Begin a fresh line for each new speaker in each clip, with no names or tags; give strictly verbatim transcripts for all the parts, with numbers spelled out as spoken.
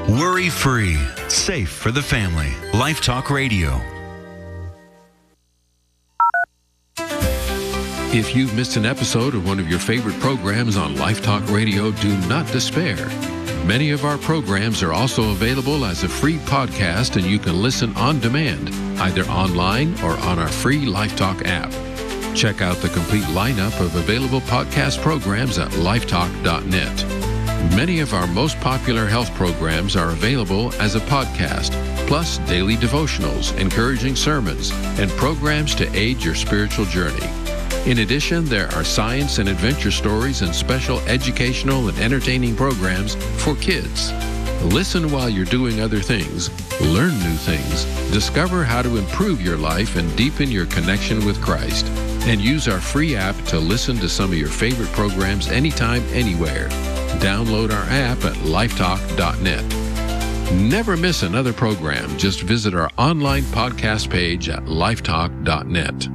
Worry-free, safe for the family. Life Talk Radio.
If you've missed an episode of one of your favorite programs on Life Talk Radio, do not despair. Many of our programs are also available as a free podcast, and you can listen on demand, either online or on our free Life Talk app. Check out the complete lineup of available podcast programs at lifetalk dot net. Many of our most popular health programs are available as a podcast, plus daily devotionals, encouraging sermons, and programs to aid your spiritual journey. In addition, there are science and adventure stories and special educational and entertaining programs for kids. Listen while you're doing other things, learn new things, discover how to improve your life and deepen your connection with Christ. And use our free app to listen to some of your favorite programs anytime, anywhere. Download our app at lifetalk dot net. Never miss another program. Just visit our online podcast page at lifetalk dot net.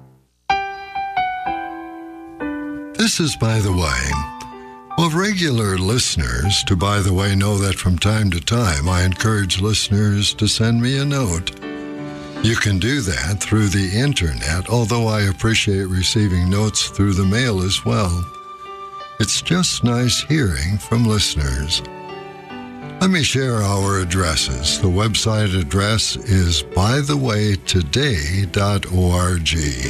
This is By the Way. Well, regular listeners to By the Way know that from time to time I encourage listeners to send me a note. You can do that through the internet, although I appreciate receiving notes through the mail as well. It's just nice hearing from listeners. Let me share our addresses. The website address is by the way today dot org.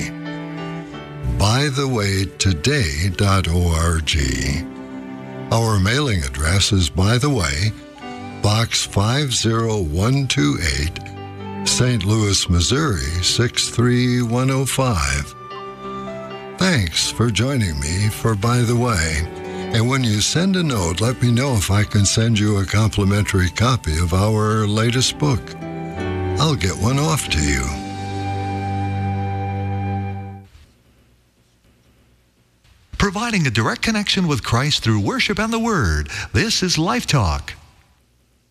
by the way today dot org. Our mailing address is By the Way, Box five zero one two eight, Saint Louis, Missouri six three one oh five. Thanks for joining me for By the Way. And when you send a note, let me know if I can send you a complimentary copy of our latest book. I'll get one off to you.
Providing a direct connection with Christ through worship and the Word. This is Life Talk.